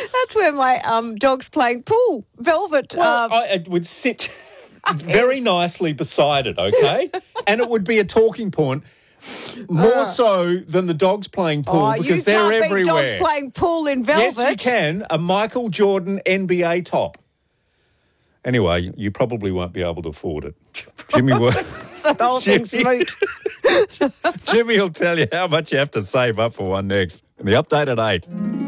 That's where my dog's playing pool. Velvet. It would sit very nicely beside it, okay? And it would be a talking point more so than the dogs playing pool because they're everywhere. You can't beat dogs playing pool in velvet. Yes, you can. A Michael Jordan NBA top. Anyway, you probably won't be able to afford it. Jimmy will. So the whole thing's moot. Jimmy will tell you how much you have to save up for one next. In the update at 8.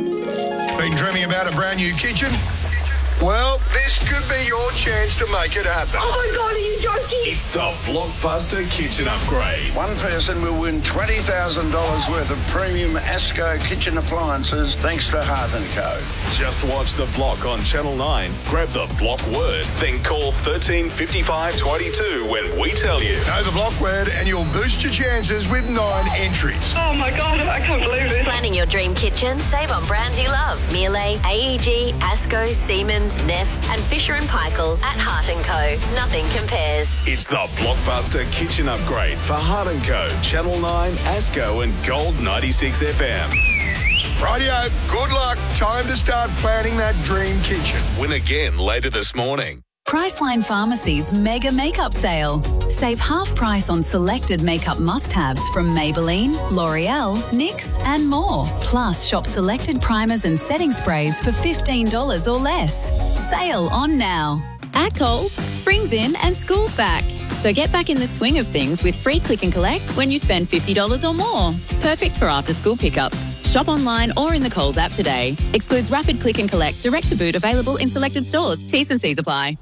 Been dreaming about a brand new kitchen? Well, this could be your chance to make it happen. Oh my God, are you joking? It's the Blockbuster Kitchen Upgrade. One person will win $20,000 worth of premium ASCO kitchen appliances thanks to Hearth & Co. Just watch The Block on Channel 9. Grab the block word, then call 13 55 22 when we tell you. Know the block word and you'll boost your chances with 9 entries. Oh my God, I can't believe it. Planning your dream kitchen? Save on brands you love. Miele, AEG, ASCO, Siemens, Neff and Fisher & Paykel at Hearth & Co. Nothing compares. It's the Blockbuster Kitchen Upgrade for Hearth & Co, Channel 9, ASCO and Gold 96 FM. Rightio, good luck. Time to start planning that dream kitchen. Win again later this morning. Priceline Pharmacy's Mega Makeup Sale. Save half price on selected makeup must-haves from Maybelline, L'Oreal, NYX and more. Plus, shop selected primers and setting sprays for $15 or less. Sale on now. At Coles, spring's in and school's back. So get back in the swing of things with free click and collect when you spend $50 or more. Perfect for after-school pickups. Shop online or in the Coles app today. Excludes rapid click and collect, direct to boot, available in selected stores. T's and C's apply.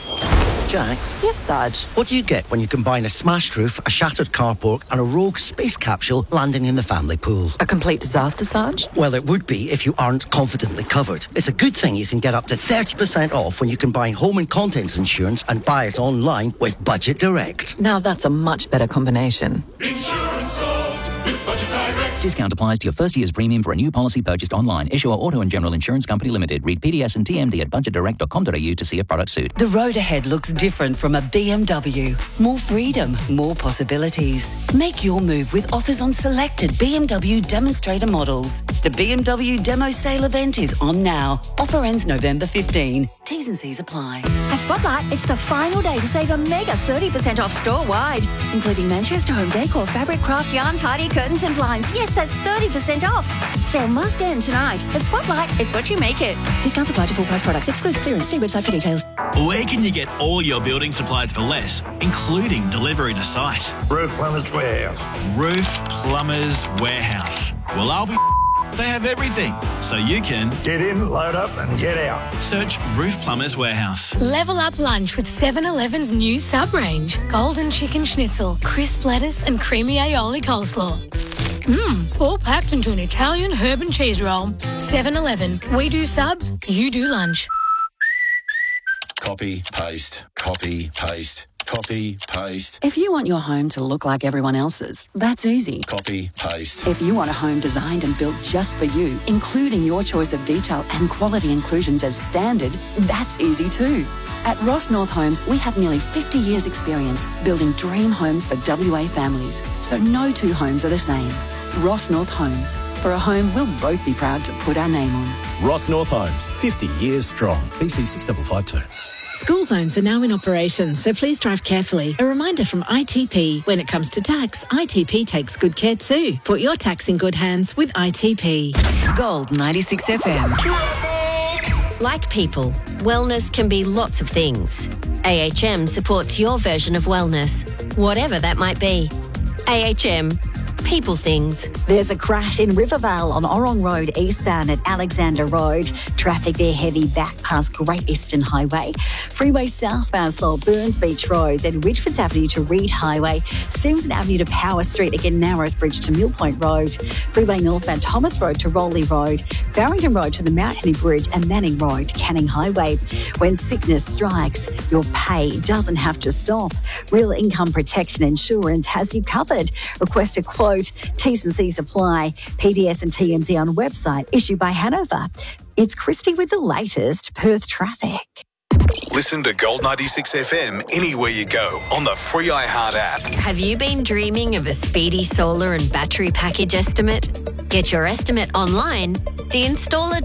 Jax? Yes, Sarge. What do you get when you combine a smashed roof, a shattered carport and a rogue space capsule landing in the family pool? A complete disaster, Sarge? Well, it would be if you aren't confidently covered. It's a good thing you can get up to 30% off when you combine home and contents insurance and buy it online with Budget Direct. Now that's a much better combination. Insurance solved with Budget Direct. Discount applies to your first year's premium for a new policy purchased online. Issuer Auto and General Insurance Company Limited. Read PDS and TMD at budgetdirect.com.au to see if products suit. The road ahead looks different from a BMW. More freedom, more possibilities. Make your move with offers on selected BMW demonstrator models. The BMW Demo Sale event is on now. Offer ends November 15. T's and C's apply. At Spotlight, it's the final day to save a mega 30% off store-wide, including Manchester Home Decor, fabric, craft, yarn, party, curtains and blinds. Yes, that's 30% off. Sale must end tonight. At Spotlight, it's what you make it. Discounts apply to full price products. Excludes clearance. See website for details. Where can you get all your building supplies for less, including delivery to site? Roof Plumbers Warehouse. Roof Plumbers Warehouse. Well, I'll be... They have everything, so you can... Get in, load up and get out. Search Roof Plumbers Warehouse. Level up lunch with 7-Eleven's new sub-range. Golden chicken schnitzel, crisp lettuce and creamy aioli coleslaw. All packed into an Italian herb and cheese roll. 7-Eleven. We do subs, you do lunch. Copy, paste, copy, paste. Copy, paste. If you want your home to look like everyone else's, that's easy. Copy, paste. If you want a home designed and built just for you, including your choice of detail and quality inclusions as standard, that's easy too. At Ross North Homes, we have nearly 50 years' experience building dream homes for WA families, so no two homes are the same. Ross North Homes, for a home we'll both be proud to put our name on. Ross North Homes, 50 years strong. BC 6552. School zones are now in operation, so please drive carefully. A reminder from ITP, when it comes to tax, ITP takes good care too. Put your tax in good hands with ITP. Gold 96 FM. Like people, wellness can be lots of things. AHM supports your version of wellness, whatever that might be. AHM. People things. There's a crash in Rivervale on Orrong Road eastbound at Alexander Road. Traffic there heavy back past Great Eastern Highway. Freeway southbound slow Burns Beach Road, then Ridgefords Avenue to Reed Highway. Stevenson Avenue to Power Street, again Narrows Bridge to Mill Point Road. Freeway northbound Thomas Road to Rowley Road. Farrington Road to the Mount Henry Bridge and Manning Road to Canning Highway. When sickness strikes, your pay doesn't have to stop. Real Income Protection Insurance has you covered. Request a quote. T's and C's apply. PDS and TMZ on website. Issued by Hanover. It's Christy with the latest Perth traffic. Listen to Gold 96 FM anywhere you go on the free iHeart app. Have you been dreaming of a speedy solar and battery package estimate? Get your estimate online. The installer